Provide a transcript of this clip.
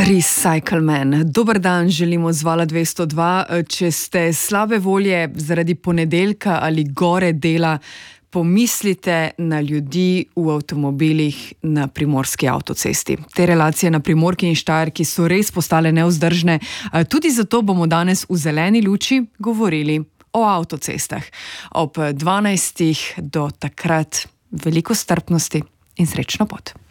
Recycleman. Dober dan, želimo z Vala 202. Če ste slabe volje zaradi ponedeljka ali gore dela, pomislite na ljudi v avtomobilih na primorski avtocesti. Te relacije na Primorki in Štajerki so res postale nevzdržne. Tudi zato bomo danes v zeleni luči govorili o avtocestah. Ob 12. do takrat veliko strpnosti in srečno pot.